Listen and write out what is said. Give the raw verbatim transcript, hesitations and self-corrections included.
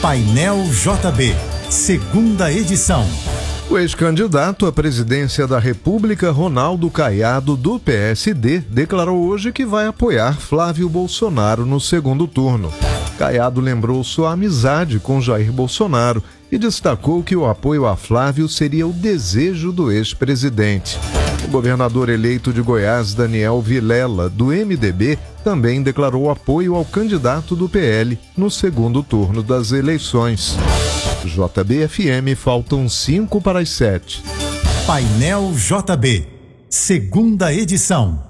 Painel J B, segunda edição. O ex-candidato à presidência da República, Ronaldo Caiado, do P S D, declarou hoje que vai apoiar Flávio Bolsonaro no segundo turno. Caiado lembrou sua amizade com Jair Bolsonaro e destacou que o apoio a Flávio seria o desejo do ex-presidente. O governador eleito de Goiás, Daniel Vilela, do M D B, também declarou apoio ao candidato do P L no segundo turno das eleições. J B F M, faltam cinco para as sete. Painel J B, segunda edição.